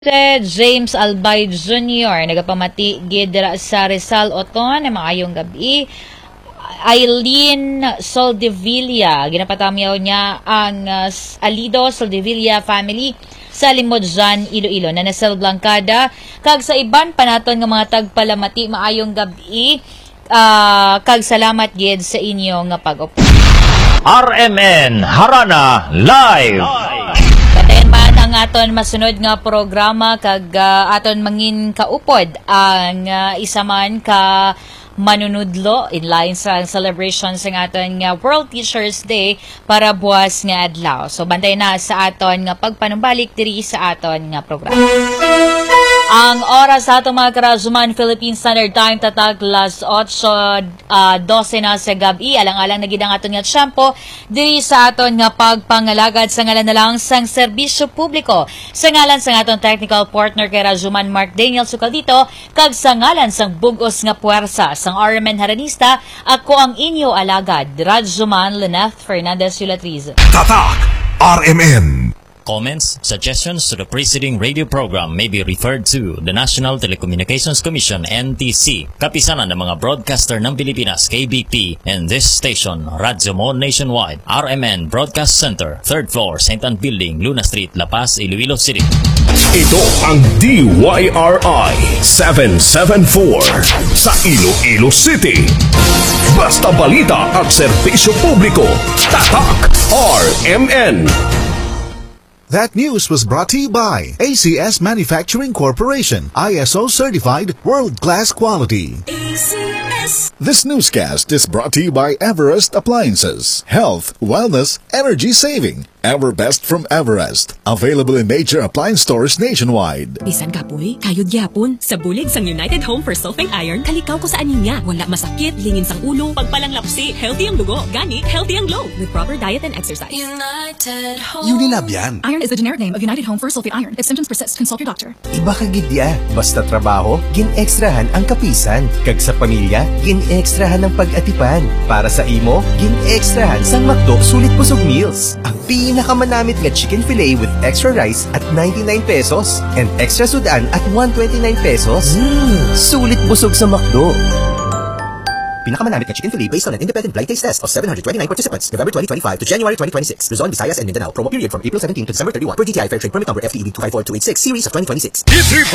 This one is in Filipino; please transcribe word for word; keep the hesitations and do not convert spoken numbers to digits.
James Albay Junior nagapamati gid dira sa Rizal Oton, maayong gabi. Eileen Soldevilla, ginapatamiyaw niya ang uh, Alido Soldevilla family sa Limodjan, Iloilo na nasa Blancada. Kag sa iban panaton nga mga tagpalamati, maayong gabi. Uh, kag salamat gid sa inyo nga pag-upo. R M N Harana Live. Katayan man ang aton masunod nga programa kag uh, aton mangin kaupod ang uh, isa man ka manunudlo in line sa celebration sa aton nga World Teachers Day para buwas nga adlaw. So bantay na sa aton nga pagpanumbalik diri sa aton nga programa. Ang oras sa atong mga karazuman, Philippine Standard Time, tatag las otso dose na sa gabi. Alang-alang na gid ang aton nga tiyempo diri sa aton nga pagpangalagad sa ngalan na lang sang serbisyo publiko. Sa ngalan sang aton technical partner kay Razuman Mark Daniel Sukaldito, kag sa ngalan sang bugos nga puwersa sang R M N Haranista, ako ang inyo alagad, Razuman Lyneth Fernandez Yulatriz. Tatak R M N. Comments, suggestions to the preceding radio program may be referred to the National Telecommunications Commission N T C, kapisanan ng mga broadcaster ng Pilipinas K B P, and this station, Radyo Mo Nationwide, R M N Broadcast Center, third floor, Saint Anne Building, Luna Street, La Paz, Iloilo City. Ito ang D Y R I seven seven four sa Iloilo City. Basta balita at serbisyo publiko, Tatak R M N. That news was brought to you by A C S Manufacturing Corporation, I S O certified world-class quality. A C S. This newscast is brought to you by Everest Appliances. Health, wellness, energy saving. Everbest from Everest. Available in major appliance stores nationwide. Bisan kapoy, kayod gyapon. Sa bulig sang United Home for Sulfate Iron, kalikaw ko sa anemia. Wala masakit, lingin sang ulo, pagpalanglapsi, healthy ang dugo, gani, healthy ang glow. With proper diet and exercise. United Home. Unilab yan. Iron is the generic name of United Home for Sulfate Iron. If symptoms persist, consult your doctor. Iba ka gidya. Basta trabaho, gin-extrahan ang kapisan. Kag sa pamilya, gin-extrahan ang pag-atipan. Para sa imo, gin-extrahan sang McDo Sulit Busog Meals. Ang pinakamanamit nga chicken fillet with extra rice at ninety-nine pesos and extra sudan at one twenty-nine pesos. Mm, sulit busog sa McDo. Pinakamanamit nga chicken fillet based on an independent blind taste test of seven hundred twenty-nine participants, November twenty twenty-five to January twenty twenty-six. Luzon, Visayas, and Mindanao. Promo period from April seventeenth to December thirty-first. Per D T I Fair Trade Permit Number F T E B two five four two eight six, Series of twenty twenty-six.